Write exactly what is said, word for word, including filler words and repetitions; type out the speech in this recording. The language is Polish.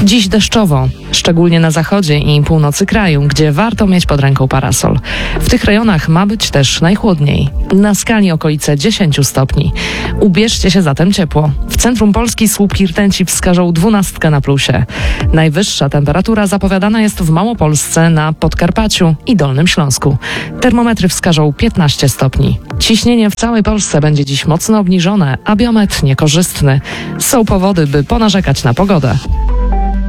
Dziś deszczowo, szczególnie na zachodzie i północy kraju, gdzie warto mieć pod ręką parasol. W tych rejonach ma być też najchłodniej. Na skali okolice dziesięć stopni. Ubierzcie się zatem ciepło. W centrum Polski słupki rtęci wskażą dwunastkę na plusie. Najwyższa temperatura zapowiadana jest w Małopolsce, na Podkarpaciu i Dolnym Śląsku. Termometry wskażą piętnaście stopni. Ciśnienie w całej Polsce będzie dziś mocno obniżone, a biometr niekorzystny. Są powody, by ponarzekać na pogodę.